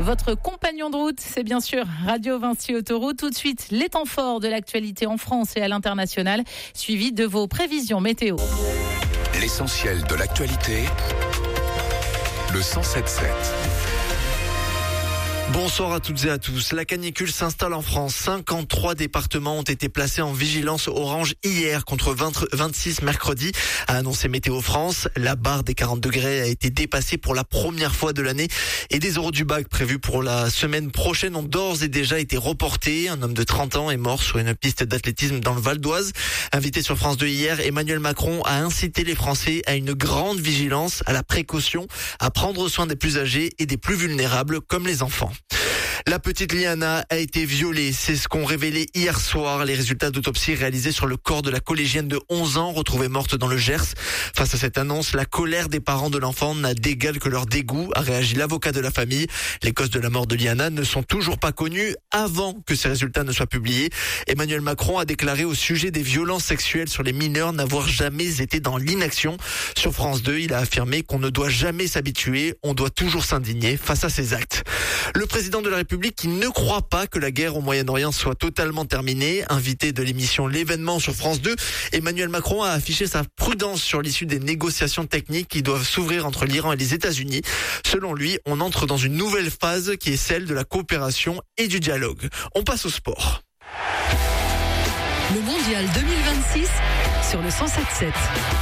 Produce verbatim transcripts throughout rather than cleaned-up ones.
Votre compagnon de route, c'est bien sûr Radio Vinci Autoroute. Tout de suite, les temps forts de l'actualité en France et à l'international, suivi de vos prévisions météo. L'essentiel de l'actualité, le cent sept sept. Bonsoir à toutes et à tous. La canicule s'installe en France. cinquante-trois départements ont été placés en vigilance orange hier contre vingt, vingt-six mercredi, a annoncé Météo France. La barre des quarante degrés a été dépassée pour la première fois de l'année et des euros du bac prévus pour la semaine prochaine ont d'ores et déjà été reportés. Un homme de trente ans est mort sur une piste d'athlétisme dans le Val d'Oise. Invité sur France deux hier, Emmanuel Macron a incité les Français à une grande vigilance, à la précaution, à prendre soin des plus âgés et des plus vulnérables comme les enfants. La petite Liana a été violée, c'est ce qu'ont révélé hier soir les résultats d'autopsie réalisés sur le corps de la collégienne de onze ans retrouvée morte dans le Gers. Face à cette annonce, la colère des parents de l'enfant n'a d'égal que leur dégoût, a réagi l'avocat de la famille. Les causes de la mort de Liana ne sont toujours pas connues avant que ces résultats ne soient publiés. Emmanuel Macron a déclaré au sujet des violences sexuelles sur les mineurs n'avoir jamais été dans l'inaction. Sur France deux, il a affirmé qu'on ne doit jamais s'habituer, on doit toujours s'indigner face à ces actes. Le président de la République qui ne croit pas que la guerre au Moyen-Orient soit totalement terminée. Invité de l'émission L'événement sur France deux, Emmanuel Macron a affiché sa prudence sur l'issue des négociations techniques qui doivent s'ouvrir entre l'Iran et les États-Unis. Selon lui, on entre dans une nouvelle phase qui est celle de la coopération et du dialogue. On passe au sport. Le mondial deux mille vingt-six sur le cent sept sept.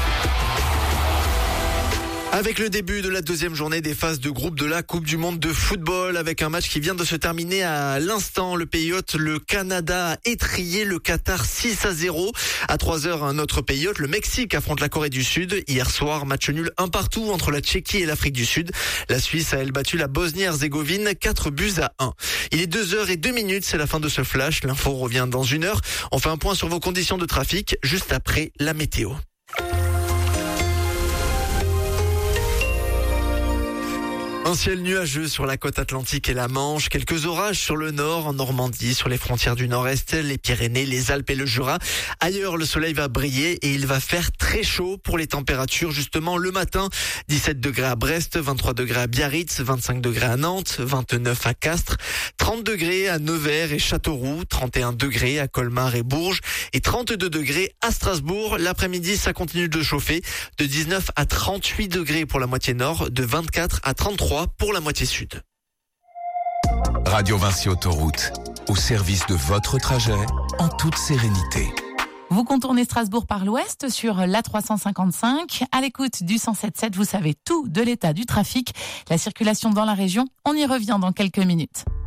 Avec le début de la deuxième journée des phases de groupe de la Coupe du Monde de football, avec un match qui vient de se terminer à l'instant, le pays hôte, le Canada, a étrillé le Qatar six à zéro. À trois heures, un autre pays hôte, le Mexique, affronte la Corée du Sud. Hier soir, match nul un partout entre la Tchéquie et l'Afrique du Sud. La Suisse a elle battu la Bosnie-Herzégovine, quatre buts à un. Il est deux heures et deux minutes, c'est la fin de ce flash. L'info revient dans une heure. On fait un point sur vos conditions de trafic, juste après la météo. Un ciel nuageux sur la côte atlantique et la Manche, quelques orages sur le nord, en Normandie, sur les frontières du nord-est, les Pyrénées, les Alpes et le Jura. Ailleurs, le soleil va briller et il va faire très chaud pour les températures. Justement, le matin, dix-sept degrés à Brest, vingt-trois degrés à Biarritz, vingt-cinq degrés à Nantes, vingt-neuf à Castres, trente degrés à Nevers et Châteauroux, trente et un degrés à Colmar et Bourges et trente-deux degrés à Strasbourg. L'après-midi, ça continue de chauffer, de dix-neuf à trente-huit degrés pour la moitié nord, de vingt-quatre à trente-trois pour la moitié sud. Radio Vinci Autoroute, au service de votre trajet, en toute sérénité. Vous contournez Strasbourg par l'ouest sur l'A trois cent cinquante-cinq. À l'écoute du cent sept sept, vous savez tout de l'état du trafic, la circulation dans la région. On y revient dans quelques minutes.